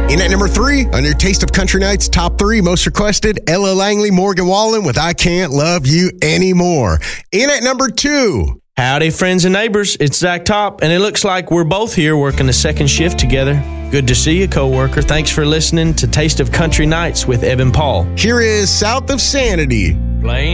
In at number 3, on your Taste of Country Nights top 3 most requested, Ella Langley, Morgan Wallen with I Can't Love You Anymore. In at number 2. Howdy, friends and neighbors. It's Zach Top, and it looks like we're both here working the second shift together. Good to see you, coworker. Thanks for listening to Taste of Country Nights with Evan Paul. Here is South of Sanity. Playing